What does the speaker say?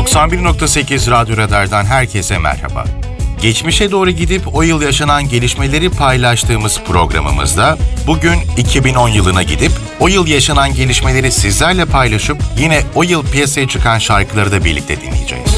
91.8 Radyo Radar'dan herkese merhaba. Geçmişe doğru gidip o yıl yaşanan gelişmeleri paylaştığımız programımızda bugün 2010 yılına gidip o yıl yaşanan gelişmeleri sizlerle paylaşıp yine o yıl piyasaya çıkan şarkıları da birlikte dinleyeceğiz.